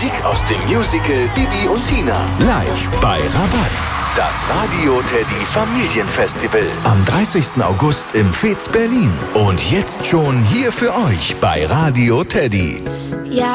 Musik aus dem Musical Bibi und Tina. Live bei Rabatz. Das Radio Teddy Familienfestival. Am 30. August im Fez Berlin. Und jetzt schon hier für euch bei Radio Teddy. Ja,